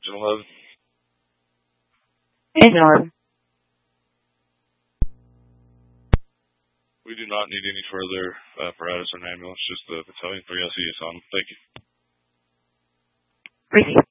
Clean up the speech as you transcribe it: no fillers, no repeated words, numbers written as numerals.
1011. Ignore. We do not need any further apparatus or an ambulance, just the battalion 3 LCS on. Thank you. Receive.